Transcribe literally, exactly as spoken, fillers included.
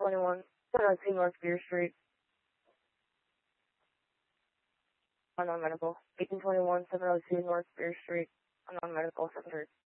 twenty-one, seven oh two North Beer Street. Non-medical. eighteen twenty-one, seven oh two North Beer Street. Non-medical, seven thirty.